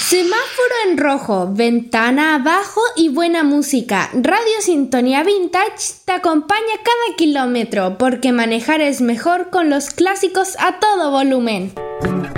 Semáforo en rojo, ventana abajo y buena música. Radio Sintonía Vintage te acompaña cada kilómetro porque manejar es mejor con los clásicos a todo volumen.